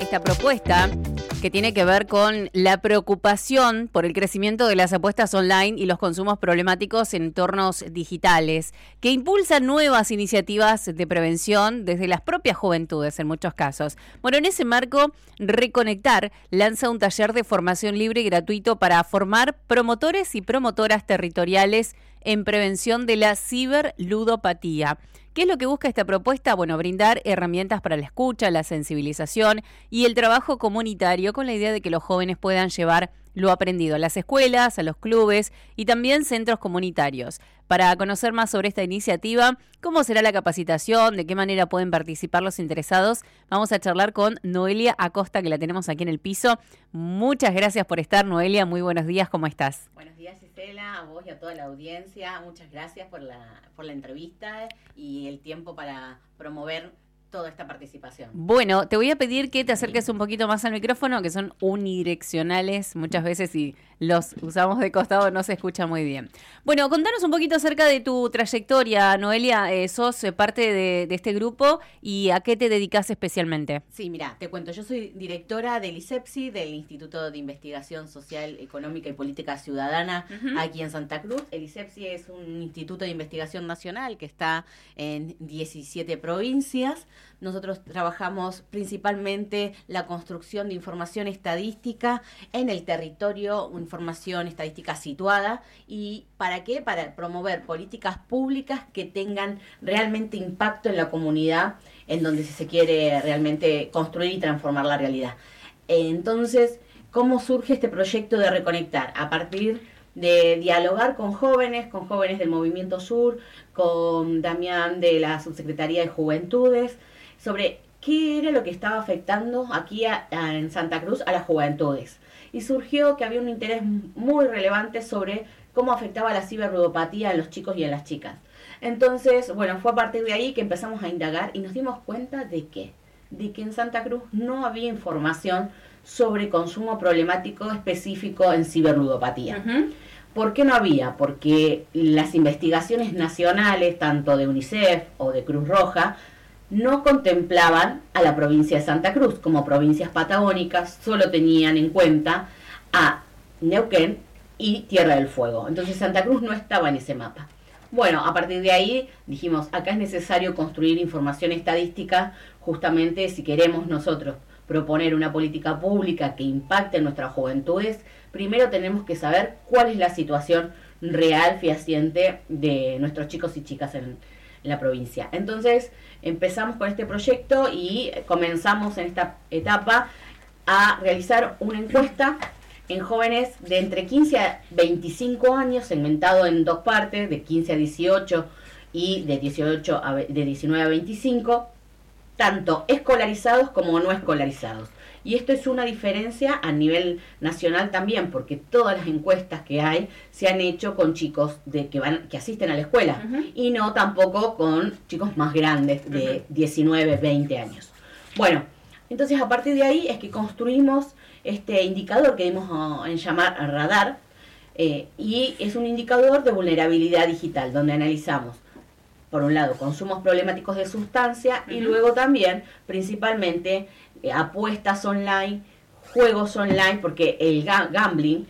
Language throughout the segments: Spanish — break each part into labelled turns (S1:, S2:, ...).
S1: esta propuesta que tiene que ver con la preocupación por el crecimiento de las apuestas online y los consumos problemáticos en entornos digitales, que impulsa nuevas iniciativas de prevención desde las propias juventudes en muchos casos. Bueno, en ese marco, Reconectar lanza un taller de formación libre y gratuito para formar promotores y promotoras territoriales en prevención de la ciberludopatía. ¿Qué es lo que busca esta propuesta? Bueno, brindar herramientas para la escucha, la sensibilización y el trabajo comunitario con la idea de que los jóvenes puedan llevar lo aprendido a las escuelas, a los clubes y también centros comunitarios. Para conocer más sobre esta iniciativa, cómo será la capacitación, de qué manera pueden participar los interesados, vamos a charlar con Noelia Acosta, que la tenemos aquí en el piso. Muchas gracias por estar, Noelia. Muy buenos días, ¿cómo estás?
S2: Buenos días, Gisela, a vos y a toda la audiencia. Muchas gracias por la entrevista y el tiempo para promover toda esta participación.
S1: Bueno, te voy a pedir que te acerques un poquito más al micrófono, que son unidireccionales muchas veces y los usamos de costado, no se escucha muy bien. Bueno, contanos un poquito acerca de tu trayectoria, Noelia. Sos parte de este grupo y ¿a qué te dedicas especialmente?
S2: Sí, mira, te cuento, yo soy directora del ISEPSI, del Instituto de Investigación Social, Económica y Política Ciudadana, aquí en Santa Cruz. El ISEPSI es un instituto de investigación nacional que está en 17 provincias. Nosotros trabajamos principalmente la construcción de información estadística en el territorio, información estadística situada. ¿Y para qué? Para promover políticas públicas que tengan realmente impacto en la comunidad en donde se quiere realmente construir y transformar la realidad. Entonces, ¿cómo surge este proyecto de Reconectar? A partir de dialogar con jóvenes del Movimiento Sur, con Damián de la Subsecretaría de Juventudes, sobre qué era lo que estaba afectando aquí en Santa Cruz a las juventudes. Y surgió que había un interés muy relevante sobre cómo afectaba la ciberludopatía a los chicos y a las chicas. Entonces, bueno, fue a partir de ahí que empezamos a indagar y nos dimos cuenta de que en Santa Cruz no había información sobre consumo problemático específico en ciberludopatía. ¿Por qué no había? Porque las investigaciones nacionales, tanto de UNICEF o de Cruz Roja, no contemplaban a la provincia de Santa Cruz como provincias patagónicas, solo tenían en cuenta a Neuquén y Tierra del Fuego. Entonces Santa Cruz no estaba en ese mapa. Bueno, a partir de ahí dijimos, acá es necesario construir información estadística, justamente si queremos nosotros proponer una política pública que impacte en nuestras juventudes, primero tenemos que saber cuál es la situación real, fehaciente de nuestros chicos y chicas en la provincia. Entonces empezamos con este proyecto y comenzamos en esta etapa a realizar una encuesta en jóvenes de entre 15 a 25 años, segmentado en dos partes, de 15 a 18 y de 19 a 25, tanto escolarizados como no escolarizados. Y esto es una diferencia a nivel nacional también, porque todas las encuestas que hay se han hecho con chicos que asisten a la escuela, y no tampoco con chicos más grandes de 19, 20 años. Bueno, entonces a partir de ahí es que construimos este indicador que dimos en llamar radar, y es un indicador de vulnerabilidad digital, donde analizamos, por un lado, consumos problemáticos de sustancia y luego también, principalmente, apuestas online, juegos online, porque el gambling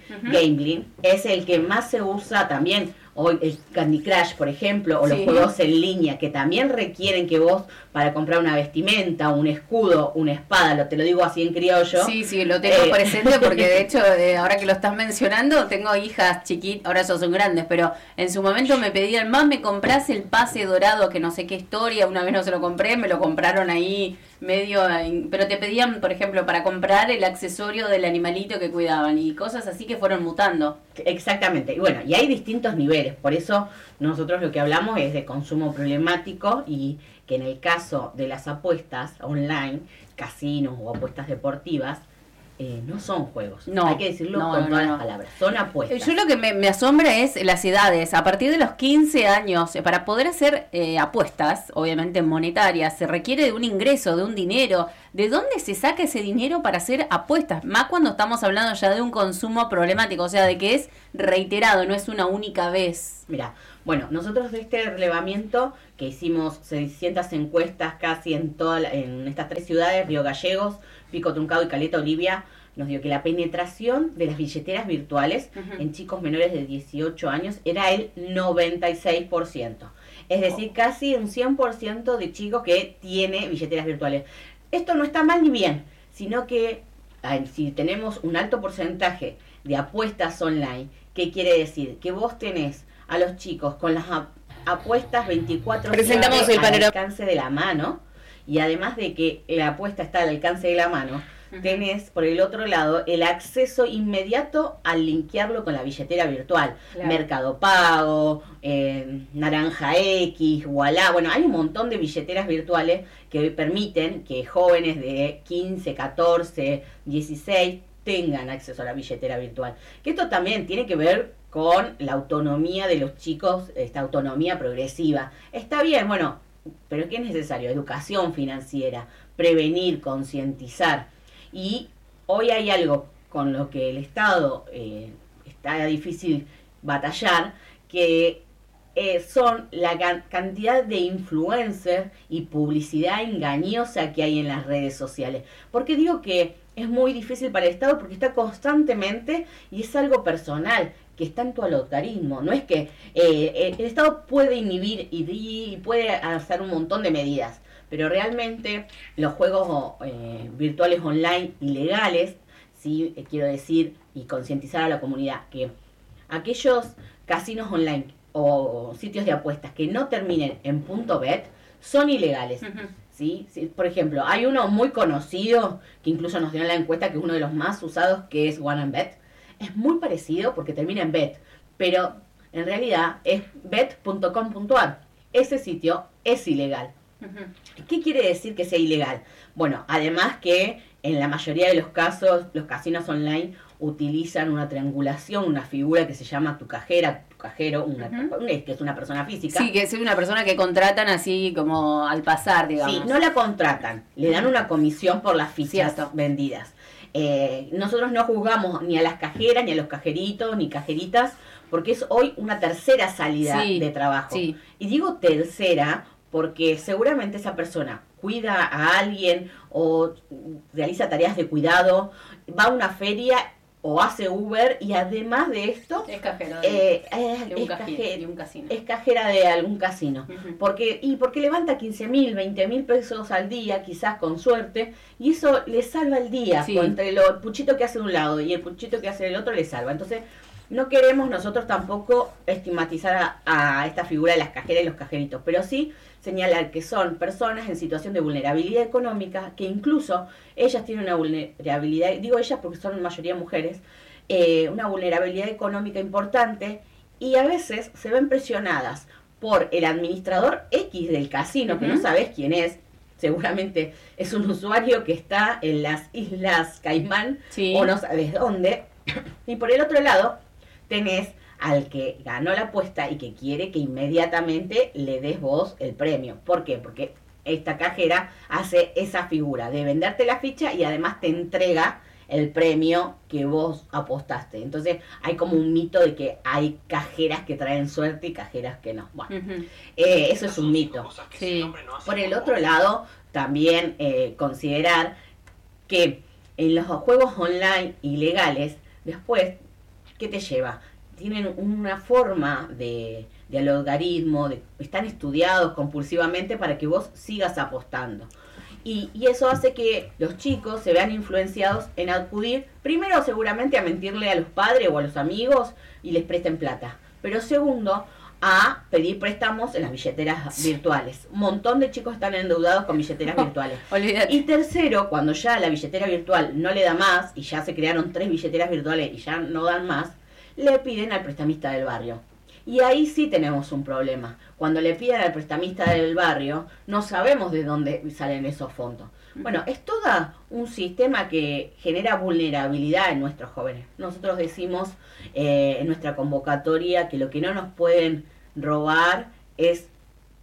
S2: es el que más se usa también. Hoy el Candy Crush, por ejemplo, o los juegos en línea, que también requieren que vos, para comprar una vestimenta, un escudo, una espada, te lo digo así en criollo.
S1: Sí, lo tengo presente porque de hecho, ahora que lo estás mencionando, tengo hijas chiquitas, ahora ya son grandes, pero en su momento me pedían, me comprás el pase dorado, que no sé qué historia, una vez no se lo compré, me lo compraron ahí medio, pero te pedían, por ejemplo, para comprar el accesorio del animalito que cuidaban y cosas así que fueron mutando.
S2: Exactamente, y bueno, y hay distintos niveles, por eso nosotros lo que hablamos es de consumo problemático, y que en el caso de las apuestas online, casinos o apuestas deportivas, no son juegos, hay que decirlo con todas las palabras, son apuestas.
S1: Yo lo que me asombra es las edades. A partir de los 15 años, para poder hacer apuestas, obviamente monetarias, se requiere de un ingreso, de un dinero. ¿de dónde se saca ese dinero para hacer apuestas? Más cuando estamos hablando ya de un consumo problemático, o sea, de que es reiterado, no es una única vez.
S2: Mira, bueno, nosotros de este relevamiento que hicimos 600 encuestas casi en estas 3 ciudades, Río Gallegos, Pico Truncado y Caleta Olivia, nos dio que la penetración de las billeteras virtuales en chicos menores de 18 años era el 96%. Es decir, casi un 100% de chicos que tiene billeteras virtuales. Esto no está mal ni bien, sino que si tenemos un alto porcentaje de apuestas online, ¿qué quiere decir? Que vos tenés a los chicos con las apuestas 24/7 al alcance de la mano, y además de que la apuesta está al alcance de la mano, tenés por el otro lado el acceso inmediato al linkearlo con la billetera virtual. Claro. Mercado Pago, Naranja X, Wallah. Bueno, hay un montón de billeteras virtuales que permiten que jóvenes de 15, 14, 16 tengan acceso a la billetera virtual. Que esto también tiene que ver con la autonomía de los chicos, esta autonomía progresiva. Está bien, bueno, pero ¿qué es necesario? Educación financiera, prevenir, concientizar. Y hoy hay algo con lo que el Estado está difícil batallar, que son la cantidad de influencers y publicidad engañosa que hay en las redes sociales. ¿Por qué digo que es muy difícil para el Estado? Porque está constantemente, y es algo personal, que está en tu algoritmo. No es que el Estado puede inhibir y puede hacer un montón de medidas, pero realmente los juegos virtuales online ilegales, sí, quiero decir, y concientizar a la comunidad, que aquellos casinos online o sitios de apuestas que no terminen en .bet son ilegales. ¿Sí? Sí, por ejemplo, hay uno muy conocido, que incluso nos dio en la encuesta, que es uno de los más usados, que es OneandBet. Es muy parecido porque termina en bet, pero en realidad es bet.com.ar. Ese sitio es ilegal. ¿Qué quiere decir que sea ilegal? Bueno, además que en la mayoría de los casos los casinos online utilizan una triangulación, una figura que se llama tu cajera, tu cajero, que es una persona física.
S1: Sí, que es una persona que contratan así como al pasar, digamos.
S2: Sí, no la contratan, le dan una comisión por las fichas vendidas. Nosotros no juzgamos ni a las cajeras, ni a los cajeritos, ni cajeritas, porque es hoy una tercera salida de trabajo. Sí. Y digo tercera porque seguramente esa persona cuida a alguien o realiza tareas de cuidado, va a una feria o hace Uber, y además de esto
S1: es cajero
S2: de un casino. Es cajera de algún casino. Porque levanta 15.000, 20.000 pesos al día, quizás con suerte, y eso le salva el día. Entre el puchito que hace de un lado y el puchito que hace del otro le salva. Entonces no queremos nosotros tampoco estigmatizar a esta figura de las cajeras y los cajeritos, pero sí señalar que son personas en situación de vulnerabilidad económica, que incluso ellas tienen una vulnerabilidad, digo ellas porque son en mayoría mujeres, una vulnerabilidad económica importante, y a veces se ven presionadas por el administrador X del casino, que no sabes quién es, seguramente es un usuario que está en las Islas Caimán, o no sabes dónde, y por el otro lado tenés al que ganó la apuesta y que quiere que inmediatamente le des vos el premio. ¿Por qué? Porque esta cajera hace esa figura de venderte la ficha y además te entrega el premio que vos apostaste. Entonces hay como un mito de que hay cajeras que traen suerte y cajeras que no. Bueno, eso es un mito. Sí. Por el otro lado, también considerar que en los juegos online ilegales, después, ¿qué te lleva? Tienen una forma de algoritmo, están estudiados compulsivamente para que vos sigas apostando. Y eso hace que los chicos se vean influenciados en acudir, primero seguramente a mentirle a los padres o a los amigos y les presten plata. Pero segundo, a pedir préstamos en las billeteras virtuales. Un montón de chicos están endeudados con billeteras virtuales.
S1: Olvídate.
S2: Y tercero, cuando ya la billetera virtual no le da más, y ya se crearon 3 billeteras virtuales y ya no dan más, le piden al prestamista del barrio. Y ahí sí tenemos un problema. Cuando le piden al prestamista del barrio, no sabemos de dónde salen esos fondos. Bueno, es todo un sistema que genera vulnerabilidad en nuestros jóvenes. Nosotros decimos en nuestra convocatoria que lo que no nos pueden robar es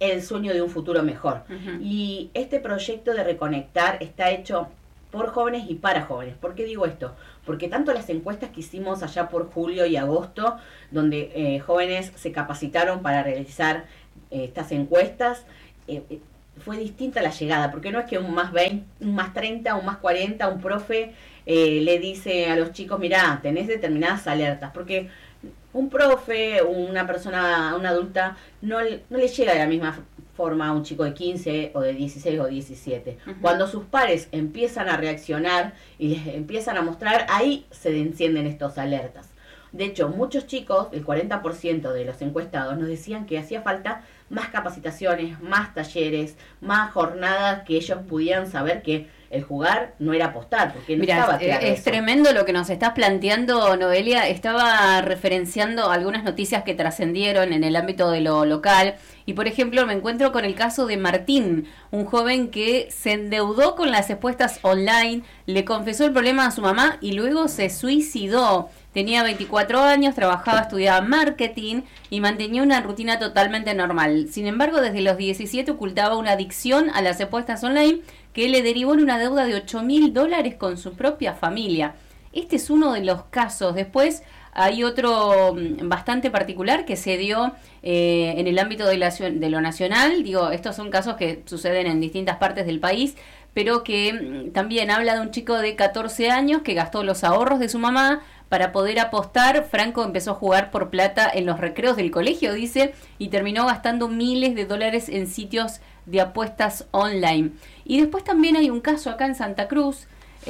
S2: el sueño de un futuro mejor. Y este proyecto de Reconectar está hecho por jóvenes y para jóvenes. ¿Por qué digo esto? Porque tanto las encuestas que hicimos allá por julio y agosto, donde jóvenes se capacitaron para realizar estas encuestas, fue distinta la llegada, porque no es que un más 20, un más 30, un más 40, un profe le dice a los chicos, mirá, tenés determinadas alertas, porque un profe, una persona, una adulta, no le llega de la misma forma a un chico de 15 o de 16 o 17. Cuando sus pares empiezan a reaccionar y les empiezan a mostrar, ahí se encienden estos alertas. De hecho, muchos chicos, el 40% de los encuestados, nos decían que hacía falta más capacitaciones, más talleres, más jornadas que ellos pudieran saber que el jugar no era apostar, porque no estaba claro
S1: es
S2: eso.
S1: Tremendo lo que nos estás planteando, Noelia. Estaba referenciando algunas noticias que trascendieron en el ámbito de lo local y, por ejemplo, me encuentro con el caso de Martín, un joven que se endeudó con las apuestas online, le confesó el problema a su mamá y luego se suicidó. Tenía 24 años, trabajaba, estudiaba marketing y mantenía una rutina totalmente normal. Sin embargo, desde los 17 ocultaba una adicción a las apuestas online que le derivó en una deuda de $8.000 con su propia familia. Este es uno de los casos. Después hay otro bastante particular que se dio en el ámbito de lo nacional. Digo, estos son casos que suceden en distintas partes del país, pero que también habla de un chico de 14 años que gastó los ahorros de su mamá para poder apostar. Franco empezó a jugar por plata en los recreos del colegio, dice, y terminó gastando miles de dólares en sitios de apuestas online. Y después también hay un caso acá en Santa Cruz,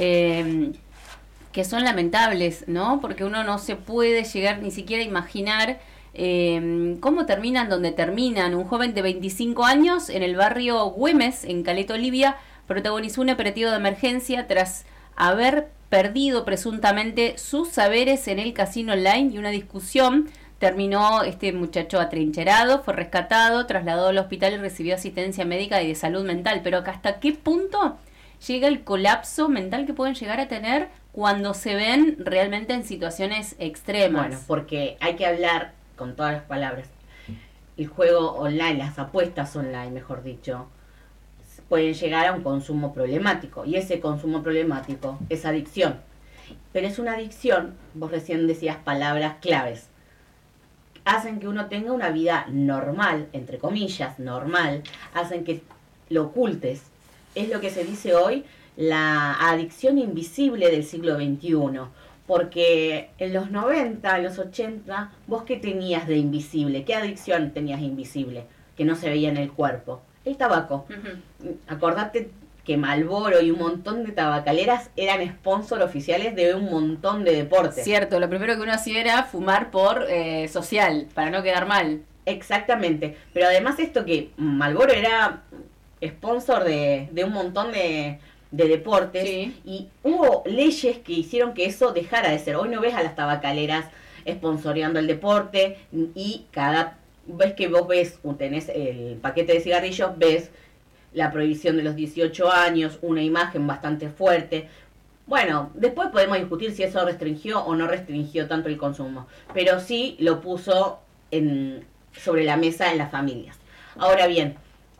S1: que son lamentables, ¿no? Porque uno no se puede llegar ni siquiera a imaginar cómo terminan donde terminan. Un joven de 25 años en el barrio Güemes, en Caleta Olivia, protagonizó un operativo de emergencia tras haber perdido presuntamente sus saberes en el casino online y una discusión. Terminó este muchacho atrincherado, fue rescatado, trasladado al hospital y recibió asistencia médica y de salud mental. Pero ¿hasta qué punto llega el colapso mental que pueden llegar a tener cuando se ven realmente en situaciones extremas?
S2: Bueno, porque hay que hablar con todas las palabras. El juego online, las apuestas online, mejor dicho, pueden llegar a un consumo problemático. Y ese consumo problemático es adicción. Pero es una adicción, vos recién decías palabras claves, hacen que uno tenga una vida normal, entre comillas, normal, hacen que lo ocultes. Es lo que se dice hoy la adicción invisible del siglo XXI. Porque en los 90, en los 80, ¿vos qué tenías de invisible? ¿Qué adicción tenías invisible que no se veía en el cuerpo? El tabaco. Acordate que Marlboro y un montón de tabacaleras eran sponsor oficiales de un montón de deportes.
S1: Cierto, lo primero que uno hacía era fumar por social, para no quedar mal.
S2: Exactamente, pero además esto que Marlboro era sponsor de un montón de deportes, sí, y hubo leyes que hicieron que eso dejara de ser. Hoy no ves a las tabacaleras sponsoreando el deporte y cada vez que vos tenés el paquete de cigarrillos, ves la prohibición de los 18 años, una imagen bastante fuerte. Bueno, después podemos discutir si eso restringió o no restringió tanto el consumo, pero sí lo puso sobre la mesa en las familias. Ahora bien,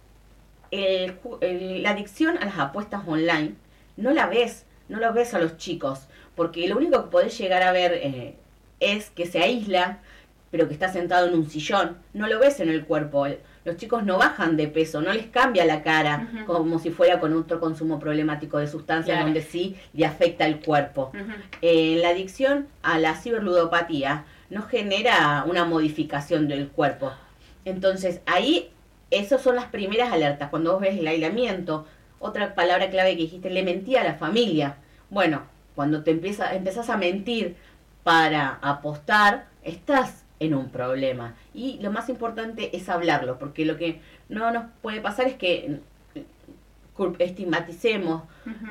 S2: la adicción a las apuestas online no lo ves a los chicos, porque lo único que podés llegar a ver es que se aísla, pero que está sentado en un sillón, no lo ves en el cuerpo. Los chicos no bajan de peso, no les cambia la cara, como si fuera con otro consumo problemático de sustancias, claro, donde sí le afecta el cuerpo. La adicción a la ciberludopatía no genera una modificación del cuerpo. Entonces, ahí, esas son las primeras alertas. Cuando vos ves el aislamiento, otra palabra clave que dijiste, le mentí a la familia. Bueno, cuando empezás a mentir para apostar, estás en un problema. Y lo más importante es hablarlo, porque lo que no nos puede pasar es que estigmaticemos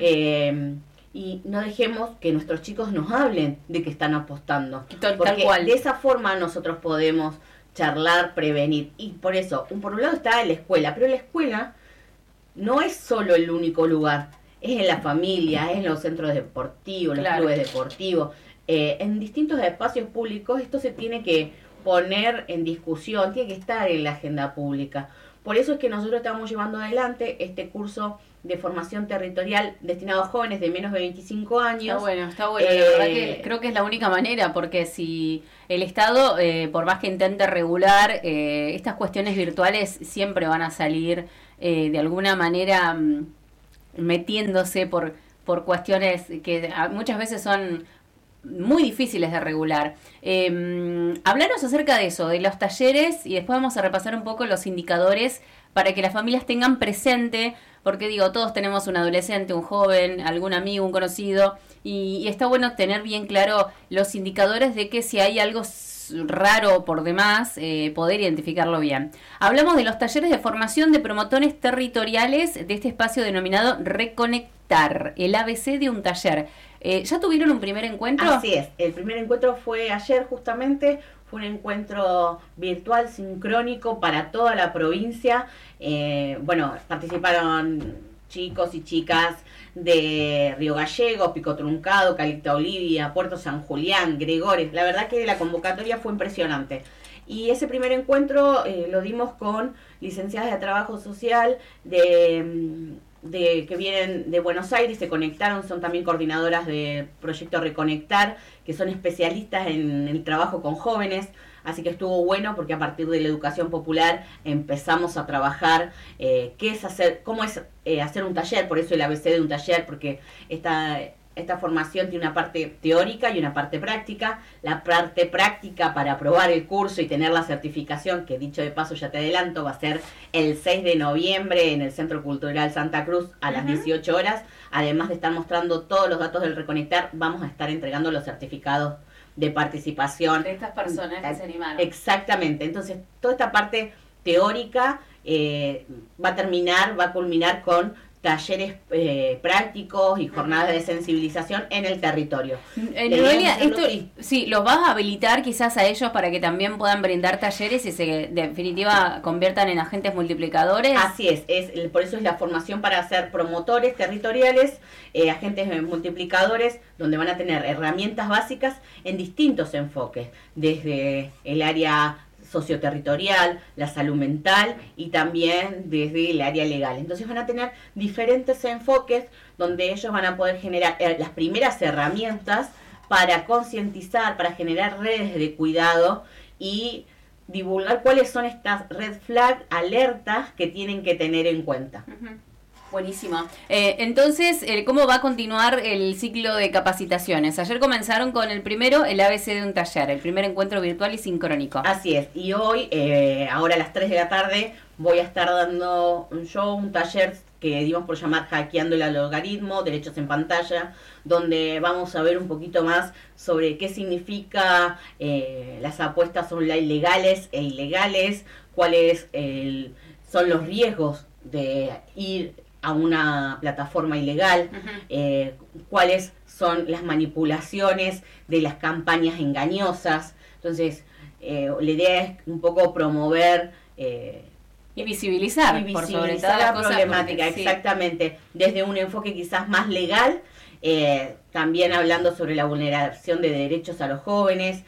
S2: y no dejemos que nuestros chicos nos hablen de que están apostando. Porque de esa forma nosotros podemos charlar, prevenir. Y por eso, por un lado está en la escuela, pero la escuela no es solo el único lugar. Es en la familia, es en los centros deportivos, los clubes deportivos. En distintos espacios públicos esto se tiene que poner en discusión, tiene que estar en la agenda pública, Por eso es que nosotros estamos llevando adelante este curso de formación territorial destinado a jóvenes de menos de 25 años.
S1: Está bueno, la verdad que creo que es la única manera, porque si el Estado, por más que intente regular, estas cuestiones virtuales siempre van a salir de alguna manera metiéndose por cuestiones que muchas veces son muy difíciles de regular. Hablaros acerca de eso, de los talleres, y después vamos a repasar un poco los indicadores para que las familias tengan presente, porque digo, todos tenemos un adolescente, un joven, algún amigo, un conocido, y está bueno tener bien claro los indicadores de que si hay algo raro por demás, poder identificarlo bien. Hablamos de los talleres de formación de promotores territoriales de este espacio denominado Reconectar, el ABC de un taller. ¿Ya tuvieron un primer encuentro?
S2: Así es, el primer encuentro fue ayer justamente, fue un encuentro virtual sincrónico para toda la provincia. Participaron chicos y chicas de Río Gallegos, Pico Truncado, Calixta Olivia, Puerto San Julián, Gregores. La verdad que la convocatoria fue impresionante. Y ese primer encuentro lo dimos con licenciadas de Trabajo Social que vienen de Buenos Aires, se conectaron, son también coordinadoras de Proyecto Reconectar, que son especialistas en el trabajo con jóvenes. Así que estuvo bueno porque a partir de la educación popular empezamos a trabajar cómo es hacer un taller, por eso el ABC de un taller, porque esta formación tiene una parte teórica y una parte práctica. La parte práctica para aprobar el curso y tener la certificación, que dicho de paso ya te adelanto, va a ser el 6 de noviembre en el Centro Cultural Santa Cruz a las 18 horas. Además de estar mostrando todos los datos del Reconectar, vamos a estar entregando los certificados de participación
S1: de estas personas que se animaron.
S2: Exactamente. Entonces, toda esta parte teórica va a culminar con talleres prácticos y jornadas de sensibilización en el territorio.
S1: Noelia, esto sí, los vas a habilitar quizás a ellos para que también puedan brindar talleres y se definitiva conviertan en agentes multiplicadores.
S2: Así es, por eso es la formación para ser promotores territoriales, agentes multiplicadores, donde van a tener herramientas básicas en distintos enfoques, desde el área socioterritorial, la salud mental y también desde el área legal. Entonces van a tener diferentes enfoques donde ellos van a poder generar las primeras herramientas para concientizar, para generar redes de cuidado y divulgar cuáles son estas red flag, alertas que tienen que tener en cuenta.
S1: Buenísimo. Entonces, ¿cómo va a continuar el ciclo de capacitaciones? Ayer comenzaron con el primero, el ABC de un taller, el primer encuentro virtual y sincrónico.
S2: Así es. Y hoy, ahora a las 3 de la tarde, voy a estar dando un taller que dimos por llamar Hackeando el Algoritmo, Derechos en Pantalla, donde vamos a ver un poquito más sobre qué significa las apuestas online legales e ilegales, cuáles son los riesgos de ir a una plataforma ilegal, cuáles son las manipulaciones de las campañas engañosas. Entonces, la idea es un poco promover
S1: y visibilizar
S2: por sobre todas la problemática, porque, exactamente, sí, desde un enfoque quizás más legal, también hablando sobre la vulneración de derechos a los jóvenes,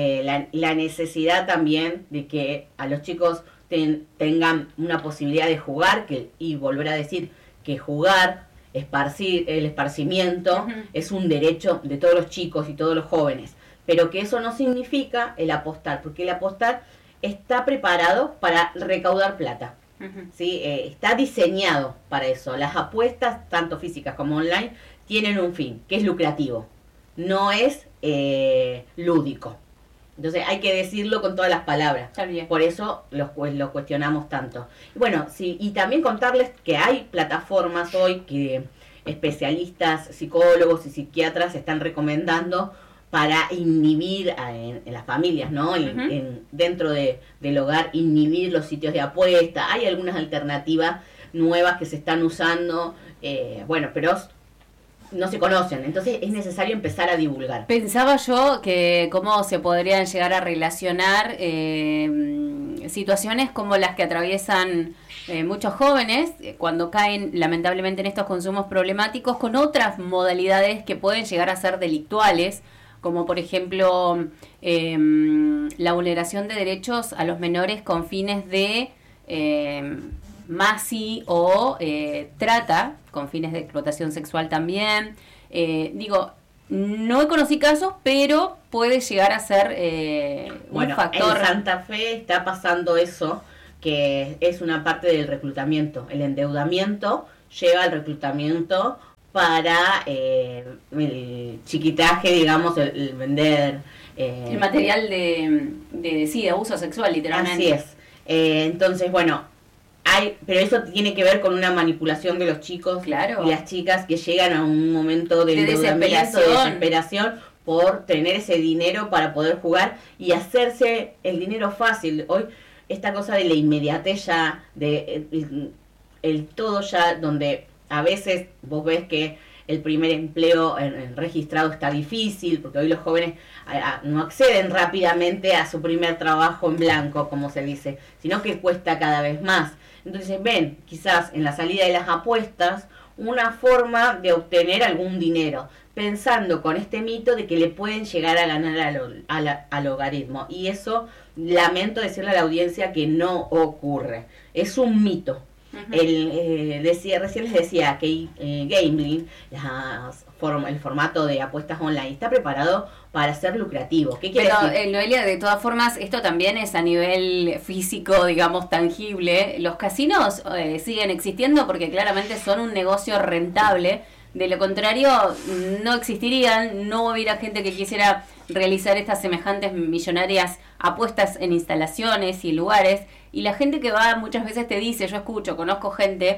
S2: la necesidad también de que a los chicos tengan una posibilidad de jugar, y volver a decir que jugar, el esparcimiento, es un derecho de todos los chicos y todos los jóvenes, pero que eso no significa el apostar, porque el apostar está preparado para recaudar plata, ¿sí? Está diseñado para eso. Las apuestas, tanto físicas como online, tienen un fin, que es lucrativo, no es lúdico. Entonces hay que decirlo con todas las palabras. Por eso lo cuestionamos tanto. Bueno, sí, y también contarles que hay plataformas hoy que especialistas, psicólogos y psiquiatras están recomendando para inhibir en las familias, ¿no? Dentro del hogar, inhibir los sitios de apuesta. Hay algunas alternativas nuevas que se están usando, pero no se conocen, entonces es necesario empezar a divulgar.
S1: Pensaba yo que cómo se podrían llegar a relacionar situaciones como las que atraviesan muchos jóvenes cuando caen lamentablemente en estos consumos problemáticos con otras modalidades que pueden llegar a ser delictuales, como por ejemplo la vulneración de derechos a los menores con fines de masi o trata con fines de explotación sexual también. No conocí casos, pero puede llegar a ser un factor.
S2: En Santa Fe está pasando eso, que es una parte del reclutamiento. El endeudamiento lleva al reclutamiento para el chiquitaje, digamos, el vender...
S1: el material de abuso sexual, literalmente.
S2: Así es. Entonces, bueno, pero eso tiene que ver con una manipulación de los chicos y las chicas que llegan a un momento de endeudamiento, de desesperación por tener ese dinero para poder jugar y hacerse el dinero fácil. Hoy esta cosa de la inmediatez ya, de el todo ya, donde a veces vos ves que el primer empleo en registrado está difícil, porque hoy los jóvenes no acceden rápidamente a su primer trabajo en blanco, como se dice, sino que cuesta cada vez más. Entonces ven, quizás en la salida de las apuestas, una forma de obtener algún dinero, pensando con este mito de que le pueden llegar a ganar al logaritmo. Y eso, lamento decirle a la audiencia que no ocurre. Es un mito. Recién les decía que Gambling, el formato de apuestas online, está preparado para ser lucrativo. ¿Qué quiere decir?
S1: Noelia, de todas formas, esto también es a nivel físico, digamos, tangible. Los casinos siguen existiendo porque claramente son un negocio rentable. De lo contrario, no existirían, no hubiera gente que quisiera realizar estas semejantes millonarias apuestas en instalaciones y lugares. Y la gente que va muchas veces te dice, yo escucho, conozco gente,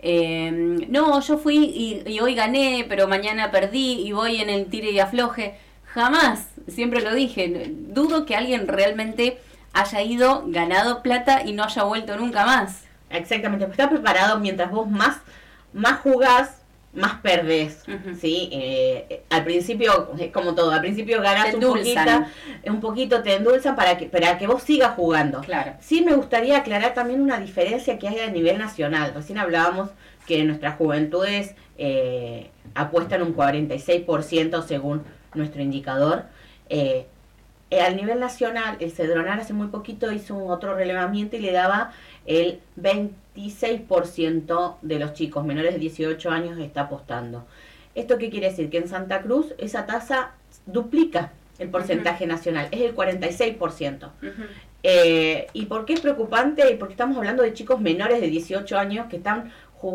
S1: no, yo fui y hoy gané, pero mañana perdí y voy en el tire y afloje. Jamás, siempre lo dije, dudo que alguien realmente haya ido, ganado plata y no haya vuelto nunca más.
S2: Exactamente, está preparado mientras vos más jugás, más perdés, ¿sí? Al principio, es como todo, al principio ganás un poquito te endulzan para que vos sigas jugando.
S1: Claro.
S2: Sí me gustaría aclarar también una diferencia que hay a nivel nacional. Recién hablábamos que nuestras juventudes apuestan un 46% según nuestro indicador. Al nivel nacional, el Cedronar hace muy poquito hizo otro relevamiento y le daba el 26% de los chicos menores de 18 años está apostando. ¿Esto qué quiere decir? Que en Santa Cruz esa tasa duplica el porcentaje nacional, es el 46%. ¿Y por qué es preocupante? Porque estamos hablando de chicos menores de 18 años que están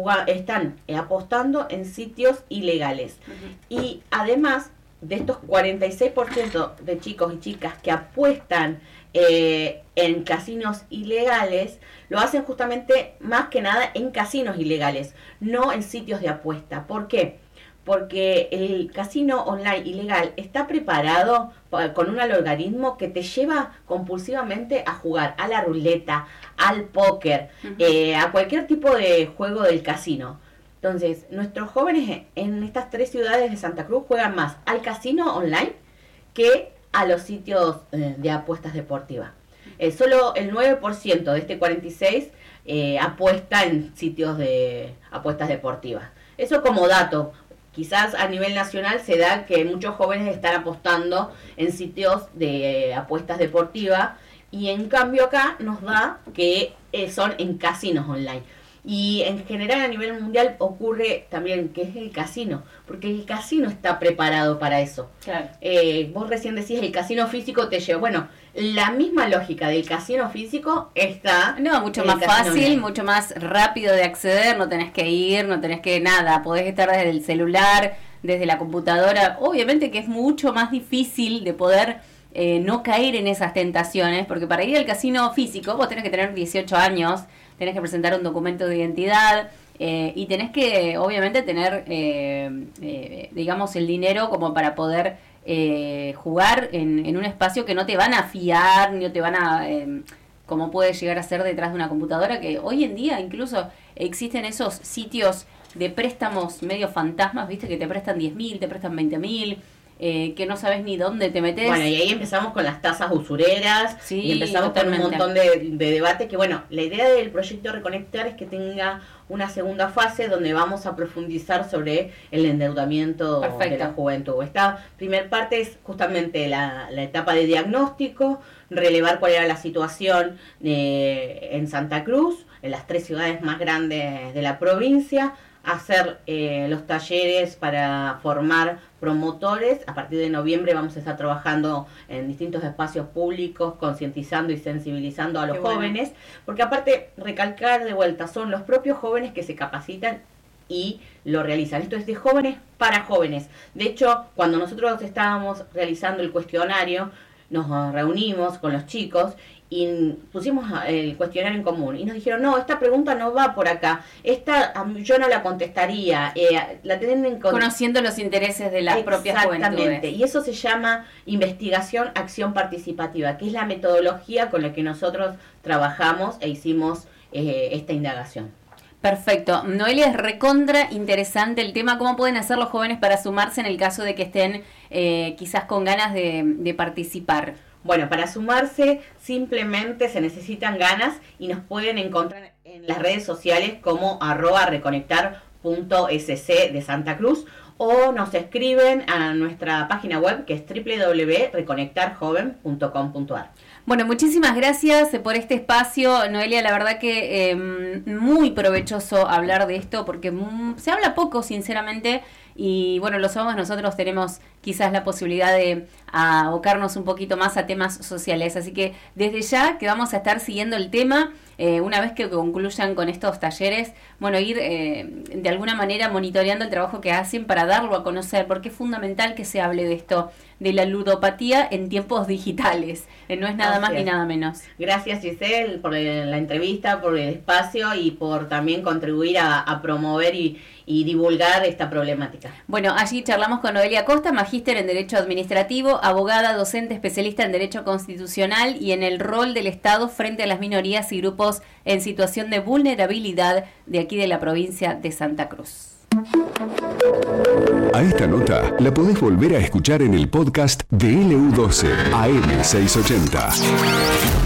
S2: apostando en sitios ilegales. Y además de estos 46% de chicos y chicas que apuestan en casinos ilegales, lo hacen justamente más que nada en casinos ilegales, no en sitios de apuesta. ¿Por qué? Porque el casino online ilegal está preparado con un algoritmo que te lleva compulsivamente a jugar a la ruleta, al póker, a cualquier tipo de juego del casino. Entonces, nuestros jóvenes en estas 3 ciudades de Santa Cruz juegan más al casino online que a los sitios de apuestas deportivas. Solo el 9% de este 46% apuesta en sitios de apuestas deportivas. Eso como dato. Quizás a nivel nacional se da que muchos jóvenes están apostando en sitios de apuestas deportivas y en cambio acá nos da que son en casinos online. Y en general a nivel mundial ocurre también que es el casino, porque el casino está preparado para eso.
S1: Claro.
S2: Vos recién decís el casino físico te lleva, bueno, la misma lógica del casino físico está...
S1: No, mucho más fácil, online. Mucho más rápido de acceder, no tenés que ir, no tenés que nada, podés estar desde el celular, desde la computadora. Obviamente que es mucho más difícil de poder no caer en esas tentaciones, porque para ir al casino físico vos tenés que tener 18 años, tenés que presentar un documento de identidad y tenés que, obviamente, tener, digamos, el dinero como para poder jugar en un espacio que no te van a fiar, ni te van a, como puede llegar a ser detrás de una computadora, que hoy en día incluso existen esos sitios de préstamos medio fantasmas, viste, que te prestan 10.000, te prestan 20.000. que no sabes ni dónde te metes.
S2: Bueno, y ahí empezamos con las tasas usureras,
S1: sí,
S2: y empezamos
S1: totalmente.
S2: con un montón de debate, que bueno, la idea del proyecto Reconectar es que tenga una segunda fase donde vamos a profundizar sobre el endeudamiento de la juventud. Esta primer parte es justamente la etapa de diagnóstico, relevar cuál era la situación en Santa Cruz, en las 3 ciudades más grandes de la provincia, hacer los talleres para formar promotores. A partir de noviembre vamos a estar trabajando en distintos espacios públicos, concientizando y sensibilizando a los jóvenes, porque aparte, recalcar de vuelta, son los propios jóvenes que se capacitan y lo realizan. Esto es de jóvenes para jóvenes. De hecho, cuando nosotros estábamos realizando el cuestionario, nos reunimos con los chicos y pusimos el cuestionario en común y nos dijeron, no, esta pregunta no va por acá, esta yo no la contestaría, la tienen
S1: conociendo los intereses de las propias juventudes.
S2: Exactamente, y eso se llama investigación, acción participativa, que es la metodología con la que nosotros trabajamos e hicimos esta indagación.
S1: Perfecto. Noelia, es recontra interesante el tema. ¿Cómo pueden hacer los jóvenes para sumarse en el caso de que estén quizás con ganas de participar?
S2: Bueno, para sumarse simplemente se necesitan ganas y nos pueden encontrar en las redes sociales como @reconectar.sc de Santa Cruz, o nos escriben a nuestra página web, que es www.reconectarjoven.com.ar.
S1: Bueno, muchísimas gracias por este espacio, Noelia. La verdad que muy provechoso hablar de esto, porque se habla poco, sinceramente, y bueno, los sábados nosotros tenemos quizás la posibilidad de abocarnos un poquito más a temas sociales. Así que desde ya que vamos a estar siguiendo el tema, una vez que concluyan con estos talleres, bueno, ir de alguna manera monitoreando el trabajo que hacen para darlo a conocer, porque es fundamental que se hable de esto, de la ludopatía en tiempos digitales. No es nada más ni nada menos.
S2: Gracias, Giselle, por la entrevista, por el espacio y por también contribuir a promover y divulgar esta problemática.
S1: Bueno, allí charlamos con Noelia Costa, magíster en Derecho Administrativo, abogada, docente especialista en Derecho Constitucional y en el rol del Estado frente a las minorías y grupos en situación de vulnerabilidad de aquí de la provincia de Santa Cruz.
S3: A esta nota la podés volver a escuchar en el podcast de LU12 AM680.